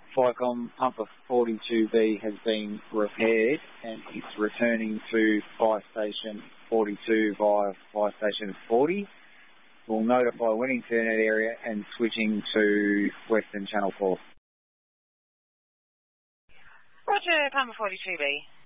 Flycom pumper 42B has been repaired and it's returning to fire station 42 via fire station 40. We'll notify Wennington area and switching to Western Channel 4. Roger, pumper 42B.